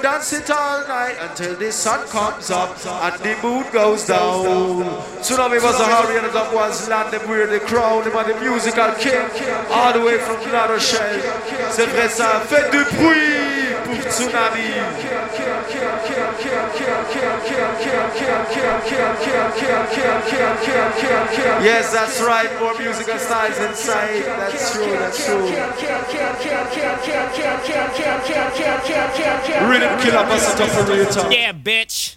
dance it all night until the sun comes up and the moon goes down. Tsunami was a hurry and that was landed where the crown, him and the musical king, all the way from La Rochelle. C'est vrai ça, faites du bruit pour Tsunami. Yes, that's right, more musical styles inside. That's true, that's true. Rhythm killer, bust it up for real talk. Yeah, bitch.